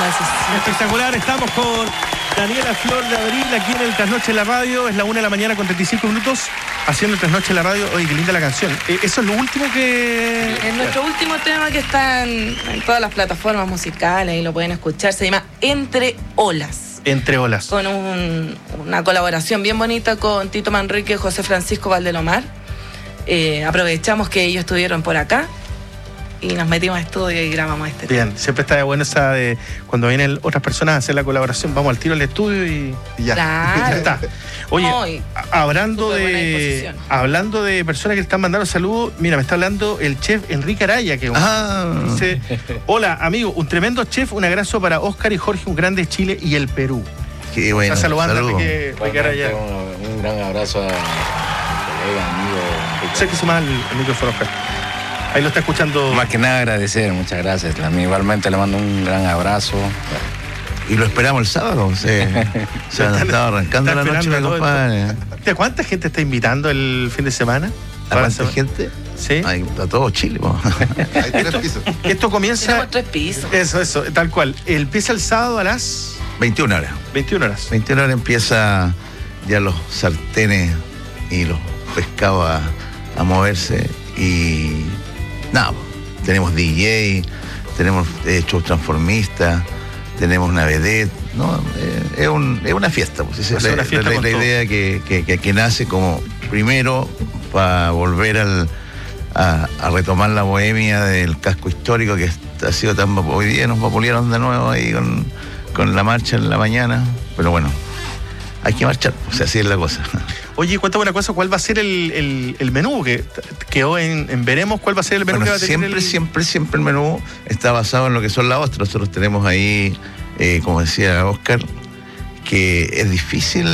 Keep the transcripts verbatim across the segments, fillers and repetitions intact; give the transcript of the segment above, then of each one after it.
eso sí. Espectacular, estamos con Daniela Flor de Abril aquí en el Trasnoche en la Radio. Es la una de la mañana con treinta y cinco minutos haciendo el Trasnoche en la Radio. Oye, qué linda la canción. Eh, ¿Eso es lo último que...? Es nuestro último tema que está en, en todas las plataformas musicales y lo pueden escuchar. Se llama Entre Olas. Entre Olas. Con un, una colaboración bien bonita con Tito Manrique y José Francisco Valdelomar. Eh, aprovechamos que ellos estuvieron por acá y nos metimos a estudio y grabamos este Bien, tema. siempre está de bueno esa de cuando vienen otras personas a hacer la colaboración, vamos al tiro al estudio y, y ya. Claro. Ya está. Oye, No, y a- hablando súper buena de disposición. hablando de personas que le están mandando saludos, mira, me está hablando el chef Enrique Araya, que Ah. dice, hola amigo, un tremendo chef, un abrazo para Oscar y Jorge, un grande Chile y el Perú. Qué bueno. Está saludando a saludos. Enrique, Enrique Araya. Un, un gran abrazo a mi colega, amigo. Sé que se llama el, el micrófono, Oscar. Ahí lo está escuchando. Más que nada agradecer, muchas gracias. A mí igualmente le mando un gran abrazo. Y lo esperamos el sábado. Se, se han estado arrancando Está la noche, mi esperando todo compadre. ¿De cuánta gente está invitando el fin de semana? ¿A Para cuánta la semana. gente? Sí. Hay a todo Chile, po. Hay tres pisos. Esto comienza. Tenemos tres pisos. Eso, eso, tal cual. Empieza el sábado a las veintiuna horas. veintiuna horas. veintiuna horas empieza ya los sartenes y los pescados a, a moverse. Y nada, po, tenemos D J, tenemos eh, show transformista, tenemos una vedette, ¿no? Eh, es, un, es una fiesta, pues. Esa Va a es ser la, una fiesta la- con la todo. idea que, que, que, que nace como primero para volver al, a, a retomar la bohemia del casco histórico que ha sido tan vapu- hoy día nos vapulearon de nuevo ahí con, con la marcha en la mañana, pero bueno, hay que marchar, o sea, así es la cosa. Oye, cuéntame una cosa, ¿cuál va a ser el, el, el menú? Que t- quedó en, en veremos cuál va a ser el menú Bueno, que va a tener siempre, el... siempre, siempre el menú está basado en lo que son las ostras. Nosotros tenemos ahí, eh, como decía Oscar, que es difícil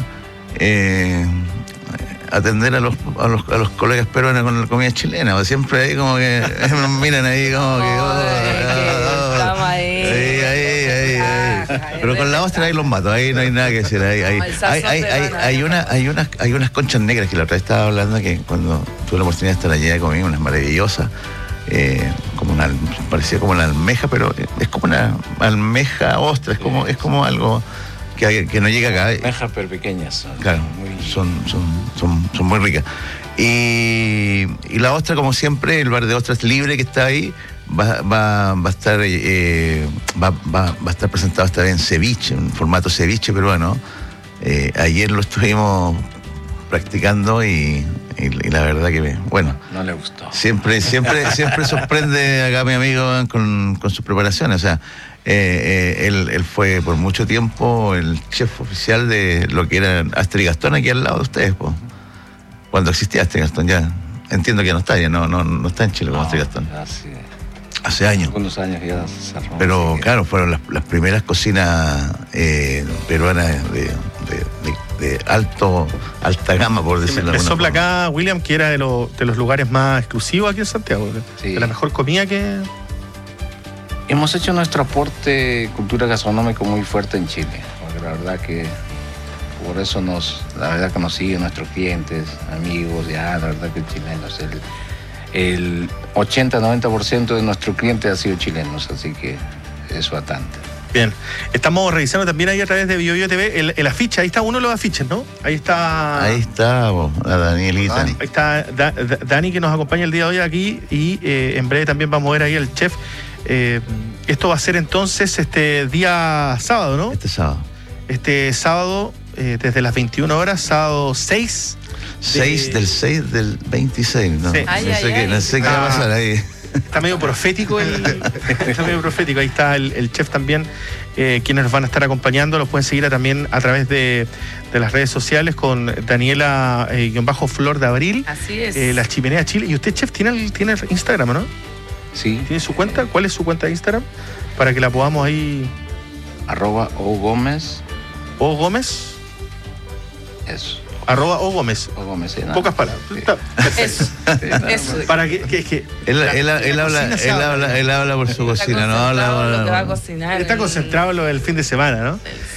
eh, atender a los, a los a los colegas peruanos con la comida chilena. O siempre ahí como que nos miran ahí como que... oh, oh, oh. Estamos ahí. Ahí, ahí, ahí, ahí. Pero con la ostra ahí los mato, ahí no hay nada que decir. Ahí, ahí. El sazón Hay, hay, hay, peruano. hay, una, hay, unas, hay unas conchas negras que la otra vez estaba hablando que cuando tuve la oportunidad de estar allá comí unas maravillosas, eh, como una, parecía como una almeja, pero es como una almeja ostra, es como, es como algo que, que no llega acá. Almejas pero pequeñas. Son Claro, muy- son, son, son, son muy ricas. Y, y la ostra, como siempre, el bar de ostras libre que está ahí, va, va, va a estar eh, va, va, va a estar presentado esta vez en ceviche, en formato ceviche peruano. Eh, ayer lo estuvimos practicando y, y, y la verdad que, bueno, No le gustó. siempre, siempre, siempre sorprende acá mi amigo con, con sus preparaciones. O sea, eh, eh, él, él fue por mucho tiempo el chef oficial de lo que era Astrid Gastón aquí al lado de ustedes, po. Cuando existía Astrid Gastón, ya entiendo que ya no está, ya no, no, no está en Chile como Astrid Gastón. Hace Hace años. algunos años ya se cerró. Pero así que- claro, fueron las, las primeras cocinas eh, peruanas de, de, de, de alto, alta gama, por Sí, decirlo me, de me alguna sopla forma. acá, William, que era de, lo- de los lugares más exclusivos aquí en Santiago. de- Sí. De la mejor comida que... Hemos hecho nuestro aporte cultura gastronómica muy fuerte en Chile, porque la verdad que por eso nos, la verdad que nos siguen nuestros clientes, amigos, ya la verdad que chilenos, el, el ochenta a noventa por ciento de nuestros clientes han sido chilenos, así que es bastante. Bien, estamos revisando también ahí a través de BioBio T V el, el afiche, ahí está uno de los afiches, ¿no? Ahí está... Ahí está, po, la Danielita. Dani. Ahí está Da- Da- Dani que nos acompaña el día de hoy aquí y eh, en breve también vamos a ver ahí el chef. Eh, esto va a ser entonces este día sábado, ¿no? Este sábado. Este sábado eh, desde las veintiuna horas, sábado seis. seis del seis del veintiséis, ¿no? Sí. No Ay, sé ay, qué, ay. no sé qué va a pasar ahí. Está medio profético el, está medio profético. Ahí está el, el chef también, eh, quienes nos van a estar acompañando. Los pueden seguir a- también a través de, de las redes sociales con Daniela eh, guión bajo Flor de Abril, Así es. eh, Las Chimeneas Chile. Y usted, chef, tiene, el- tiene el Instagram, ¿no? Sí. ¿Tiene su cuenta? ¿Cuál es su cuenta de Instagram? Para que la podamos ahí. Arroba O Gómez, O Gómez, eso. arroba O Gómez. O Gómez, sí, nada. Pocas palabras. Sí. Está- Eso. Sí, nada Eso. más. Para que, que, que Él, la- él, la él habla, cocina se él habla. habla, él habla por su Está cocina, no concentrado en lo que va a habla. cocinar. Está concentrado en lo del fin de semana, ¿no?